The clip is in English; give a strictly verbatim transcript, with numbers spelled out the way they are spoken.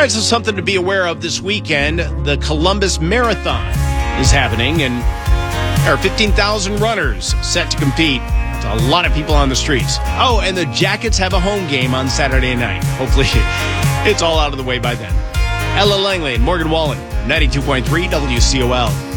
right, so something to be aware of this weekend. The Columbus Marathon is happening, and there are fifteen thousand runners set to compete. It's a lot of people on the streets. Oh, and the Jackets have a home game on Saturday night. Hopefully it's all out of the way by then. Ella Langley and Morgan Wallen, ninety-two point three W C O L.